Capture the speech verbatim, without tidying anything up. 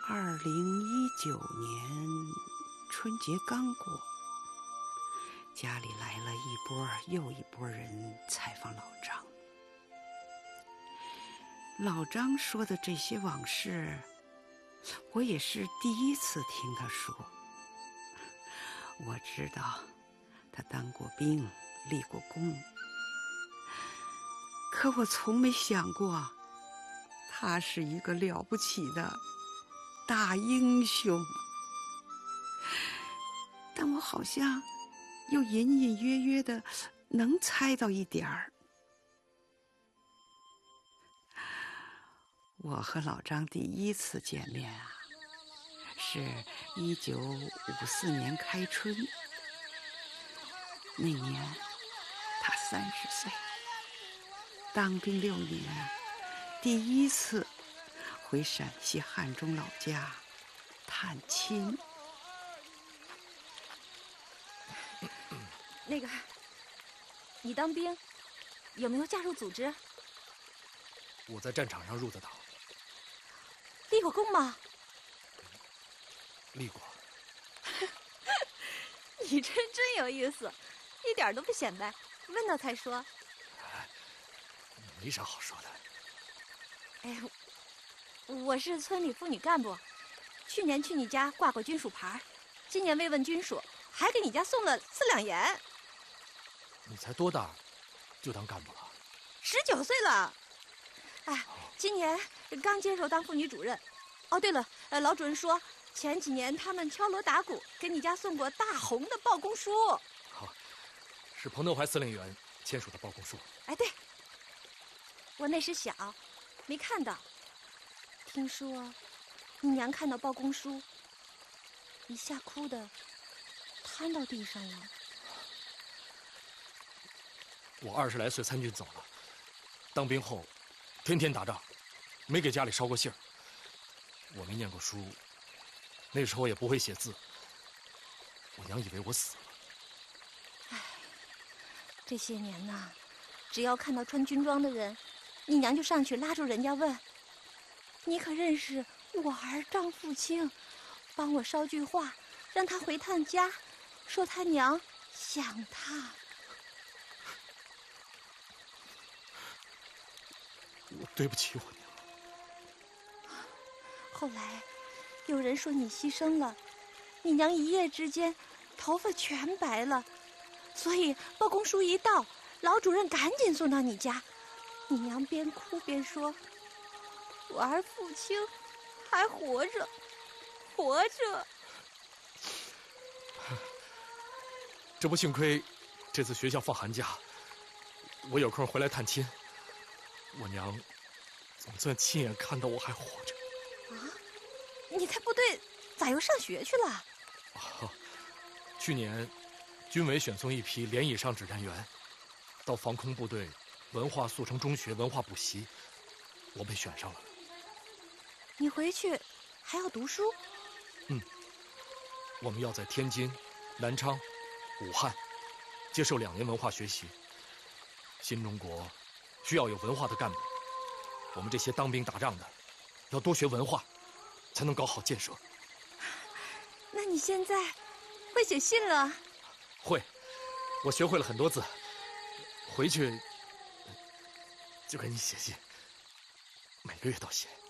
二零一九年春节刚过，家里来了一波又一波人采访老张。老张说的这些往事，我也是第一次听他说。我知道他当过兵，立过功，可我从没想过他是一个了不起的大英雄。但我好像又隐隐约约的能猜到一点儿。我和老张第一次见面啊，是一九五四年开春。那年他三十岁，当兵六年，第一次回陕西汉中老家探亲。 那个，你当兵有没有加入组织？ 我在战场上入的党。 立过功吗？ 立过。 你这真有意思，一点都不显摆，问到才说。 哎，没啥好说的。 哎呀，我是村里妇女干部，去年去你家挂过军属牌，今年慰问军属，还给你家送了四两盐。 你才多大，就当干部了？ 十九岁了。哎，今年刚接手当妇女主任。哦，对了，呃，老主任说前几年他们敲锣打鼓给你家送过大红的报功书。 好，是彭德怀司令员签署的报功书。 哎，对，我那时小，没看到。听说你娘看到报功书，一下哭的瘫到地上了。 我二十来岁参军走了，当兵后天天打仗，没给家里捎过信儿。我没念过书，那时候也不会写字。我娘以为我死了。 唉，这些年呐，只要看到穿军装的人，你娘就上去拉住人家问：“你可认识我儿张富清？帮我捎句话，让他回趟家，说他娘想他。” 我对不起我娘。 后来有人说你牺牲了，你娘一夜之间头发全白了，所以报功书一到，老主任赶紧送到你家。你娘边哭边说：“我儿父亲还活着，活着。” 这不幸亏这次学校放寒假，我有空回来探亲，我娘总算亲眼看到我还活着。 啊，你在部队咋又上学去了？ 啊，去年军委选送一批连以上指战员到防空部队文化速成中学文化补习，我被选上了。 你回去还要读书？ 嗯，我们要在天津、南昌、武汉接受两年文化学习。新中国需要有文化的干部，我们这些当兵打仗的要多学文化，才能搞好建设。 那你现在会写信了？ 会，我学会了很多字，回去就给你写信，每个月都写。